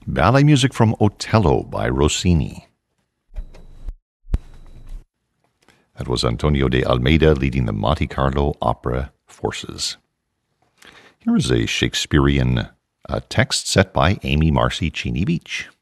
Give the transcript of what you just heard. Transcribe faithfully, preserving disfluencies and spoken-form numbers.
Ballet music from Otello by Rossini. That was Antonio de Almeida leading the Monte Carlo Opera Forces. Here is a Shakespearean uh, text set by Amy Marcy Cheney Beach.